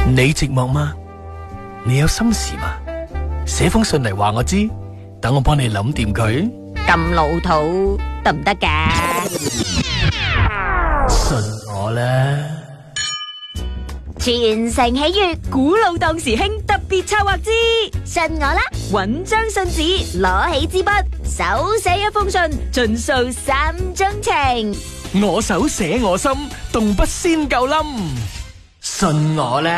你寂寞嗎？你有心事嗎？寫封信嚟話我知，等我幫你諗掂佢。 咁老土得唔得㗎？ 信我啦！ 全城喜悅，古老當時興特別策劃之，信我啦！搵張信紙，攞起支筆，手寫一封信，盡訴三中情。 我手寫我心，動筆先夠冧。信我啦！